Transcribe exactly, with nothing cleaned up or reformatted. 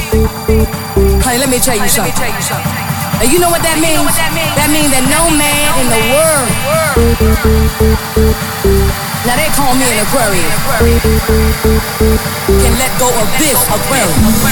Honey, let me tell you something. And you know what that means? That means that no man in the world. Now they call me an Aquarius. Can let go of this Aquarius.